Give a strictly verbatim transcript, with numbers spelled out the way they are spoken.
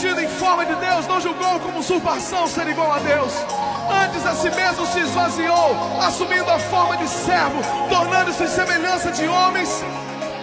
vestido em forma de Deus, não julgou como usurpação ser igual a Deus. Antes a si mesmo se esvaziou, assumindo a forma de servo, tornando-se em semelhança de homens,